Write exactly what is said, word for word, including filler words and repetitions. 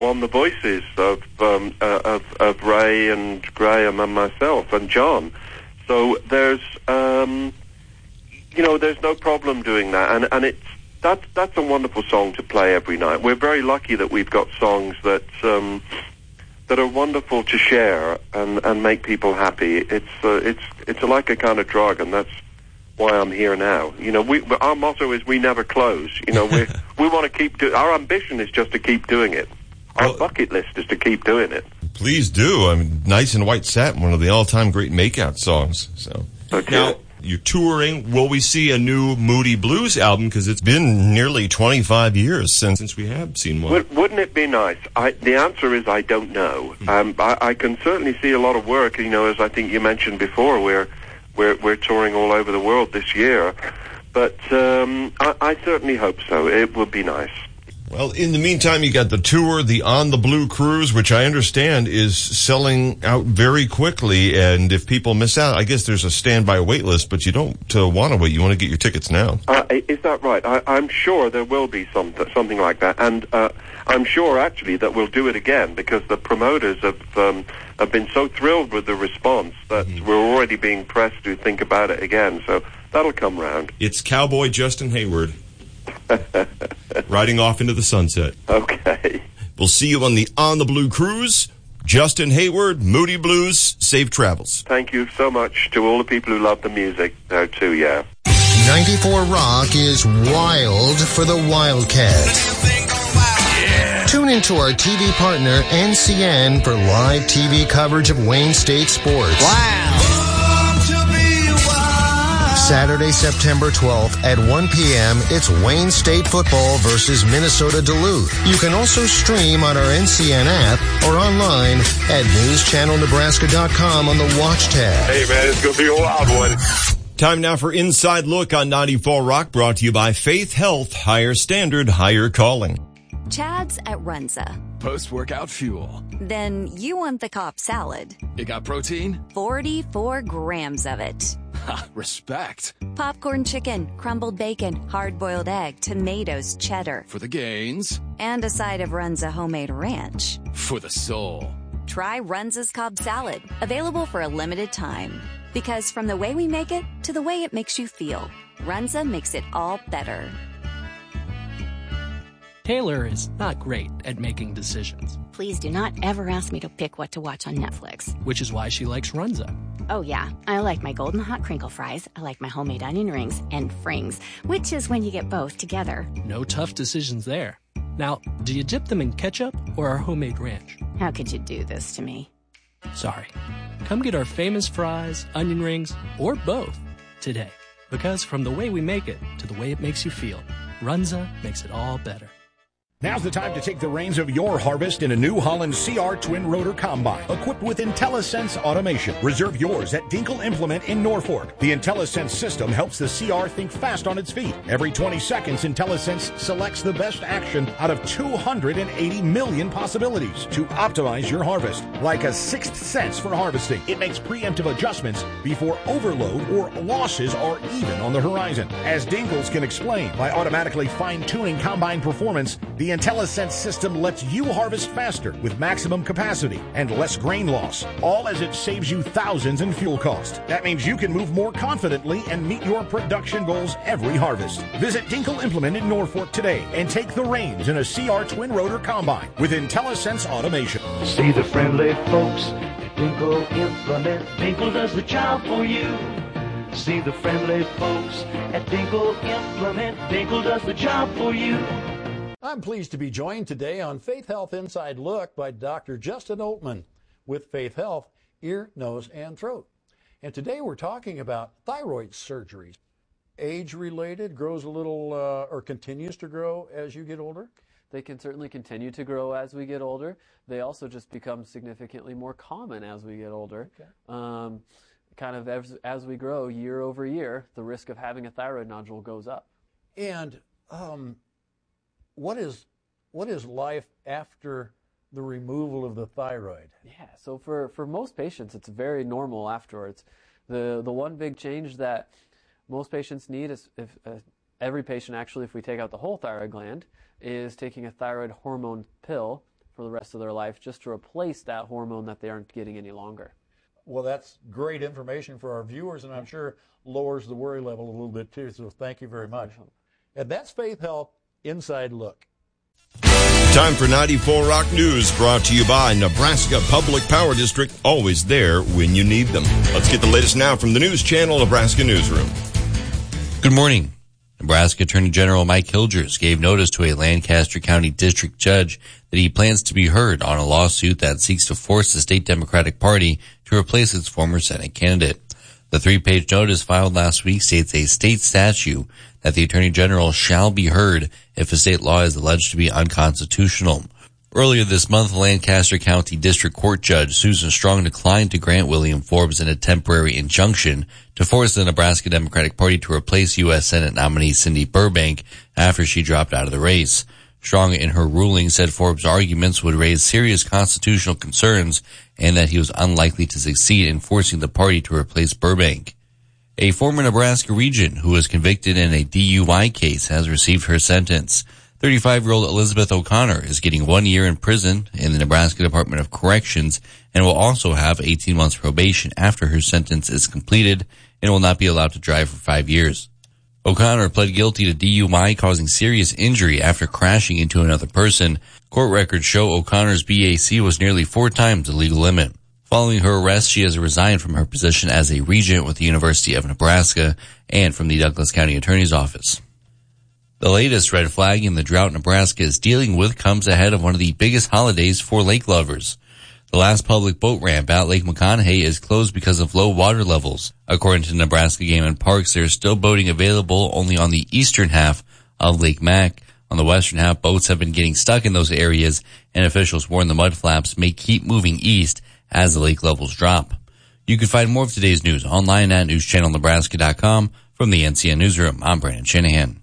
on the voices of um, uh, of, of Ray and Graham and myself and John. So there's, um, you know, there's no problem doing that, and and it's that's that's a wonderful song to play every night. We're very lucky that we've got songs that um, that are wonderful to share and, and make people happy. It's uh, it's it's like a kind of drug, and that's why I'm here now. You know, we our motto is we never close. You know, we we want to keep do- our ambition is just to keep doing it. Our well, bucket list is to keep doing it. Please do. I mean, Nice and White Satin, one of the all-time great makeout songs. So okay. Now, you're touring. Will we see a new Moody Blues album? Because it's been nearly twenty-five years since, since we have seen one. Would, wouldn't it be nice? I, the answer is I don't know. Mm-hmm. Um, I, I can certainly see a lot of work. You know, as I think you mentioned before, we're we're, we're touring all over the world this year. But um, I, I certainly hope so. It would be nice. Well, in the meantime, you got the tour, the On the Blue Cruise, which I understand is selling out very quickly. And if people miss out, I guess there's a standby wait list, but you don't uh, want to wait. You want to get your tickets now. Uh, is that right? I, I'm sure there will be some, something like that. And uh, I'm sure, actually, that we'll do it again because the promoters have, um, have been so thrilled with the response that mm-hmm. we're already being pressed to think about it again. So that'll come round. It's Cowboy Justin Hayward. Riding off into the sunset. Okay. We'll see you on the On the Blue Cruise. Justin Hayward, Moody Blues, safe travels. Thank you so much to all the people who love the music there too, yeah. ninety-four Rock is wild for the Wildcat. Yeah. Tune into our T V partner, N C N, for live T V coverage of Wayne State sports. Wow. Saturday, September twelfth at one p.m., it's Wayne State football versus Minnesota Duluth. You can also stream on our N C N app or online at news channel nebraska dot com on the Watch tab. Hey, man, it's going to be a wild one. Time now for Inside Look on ninety-four Rock, brought to you by Faith Health, higher standard, higher calling. Chad's at Runza. Post-workout fuel. Then you want the Cobb salad. It got protein? forty-four grams of it. Ha, respect. Popcorn chicken, crumbled bacon, hard-boiled egg, tomatoes, cheddar. For the gains. And a side of Runza homemade ranch. For the soul. Try Runza's Cobb salad, available for a limited time. Because from the way we make it to the way it makes you feel, Runza makes it all better. Taylor is not great at making decisions. Please do not ever ask me to pick what to watch on Netflix. Which is why she likes Runza. Oh, yeah. I like my golden hot crinkle fries. I like my homemade onion rings and frings, which is when you get both together. No tough decisions there. Now, do you dip them in ketchup or our homemade ranch? How could you do this to me? Sorry. Come get our famous fries, onion rings, or both today. Because from the way we make it to the way it makes you feel, Runza makes it all better. Now's the time to take the reins of your harvest in a New Holland C R Twin Rotor Combine, equipped with IntelliSense automation. Reserve yours at Dinkle Implement in Norfolk. The IntelliSense system helps the C R think fast on its feet. Every twenty seconds, IntelliSense selects the best action out of two hundred eighty million possibilities to optimize your harvest. Like a sixth sense for harvesting, it makes preemptive adjustments before overload or losses are even on the horizon. As Dinkles can explain, by automatically fine-tuning combine performance, the IntelliSense system lets you harvest faster with maximum capacity and less grain loss, all as it saves you thousands in fuel cost. That means you can move more confidently and meet your production goals every harvest. Visit Dinkle Implement in Norfolk today and take the reins in a C R Twin Rotor Combine with IntelliSense automation. See the friendly folks at Dinkle Implement. Dinkle does the job for you. See the friendly folks at Dinkle Implement. Dinkle does the job for you. I'm pleased to be joined today on Faith Health Inside Look by Doctor Justin Oltmann with Faith Health, Ear, Nose, and Throat. And today we're talking about thyroid surgeries. Age-related, grows a little uh, or continues to grow as you get older? They can certainly continue to grow as we get older. They also just become significantly more common as we get older. Okay. Um, kind of as, as we grow year over year, the risk of having a thyroid nodule goes up. And um, what is what is life after the removal of the thyroid? Yeah, so for, for most patients, it's very normal afterwards. The the one big change that most patients need is, if uh, every patient actually, if we take out the whole thyroid gland, is taking a thyroid hormone pill for the rest of their life just to replace that hormone that they aren't getting any longer. Well, that's great information for our viewers, and I'm sure lowers the worry level a little bit too, so thank you very much. And that's Faith Health Inside Look. Time for ninety-four Rock News, brought to you by Nebraska Public Power District, always there when you need them. Let's get the latest now from the News Channel Nebraska Newsroom. Good morning. Nebraska Attorney General Mike Hilgers gave notice to a Lancaster County District Judge that he plans to be heard on a lawsuit that seeks to force the state Democratic Party to replace its former Senate candidate. The three-page notice filed last week states a state statute that the Attorney General shall be heard if a state law is alleged to be unconstitutional. Earlier this month, Lancaster County District Court Judge Susan Strong declined to grant William Forbes in a temporary injunction to force the Nebraska Democratic Party to replace U S Senate nominee Cindy Burbank after she dropped out of the race. Strong, in her ruling, said Forbes' arguments would raise serious constitutional concerns and that he was unlikely to succeed in forcing the party to replace Burbank. A former Nebraska Regent who was convicted in a D U I case has received her sentence. thirty-five-year-old Elizabeth O'Connor is getting one year in prison in the Nebraska Department of Corrections and will also have eighteen months probation after her sentence is completed and will not be allowed to drive for five years. O'Connor pled guilty to D U I causing serious injury after crashing into another person. Court records show O'Connor's B A C was nearly four times the legal limit. Following her arrest, she has resigned from her position as a regent with the University of Nebraska and from the Douglas County Attorney's Office. The latest red flag in the drought Nebraska is dealing with comes ahead of one of the biggest holidays for lake lovers. The last public boat ramp at Lake McConaughey is closed because of low water levels. According to Nebraska Game and Parks, there is still boating available only on the eastern half of Lake Mac. On the western half, boats have been getting stuck in those areas, and officials warn the mudflaps may keep moving east as the lake levels drop. You can find more of today's news online at news channel nebraska dot com. From the N C N Newsroom, I'm Brandon Shanahan.